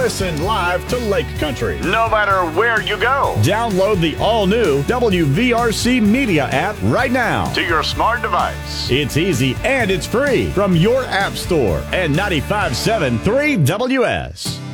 listen live to Lake Country. No matter where you go. Download the all-new WVRC Media app right now to your smart device. It's easy and it's free from your app store and 95.7 3 WS.